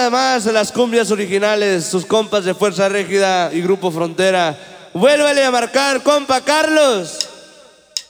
rola más de las cumbias originales, sus compas de Fuerza Régida y Grupo Frontera. Vuélvele a marcar, compa Carlos.